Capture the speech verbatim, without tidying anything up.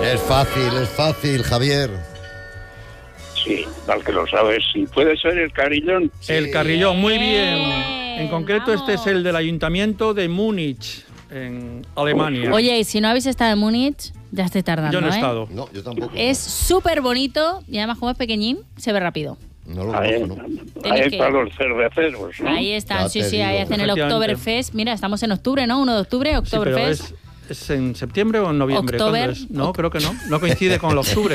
Es fácil, es fácil, Javier. Sí, tal que lo sabes. Sí, puede ser el Carillón. Sí. El Carillón, muy bien. bien. En concreto, vamos. Este es el del Ayuntamiento de Múnich, en Alemania. Oye, y si no habéis estado en Múnich, ya estoy tardando. Yo no he ¿eh? estado. No, yo tampoco. Es súper bonito y además, como es pequeñín, se ve rápido. No lo ahí, conozco, ¿no? Ahí que... están los cerveceros, ¿no? Ahí están, Ya sí, te sí, digo. ahí hacen el Oktoberfest. Mira, estamos en octubre, ¿no? uno de octubre, Sí, pero Oktoberfest. es, ¿es en septiembre o en noviembre? October, ¿Cuándo es? No, oct- creo que no. No coincide con el octubre.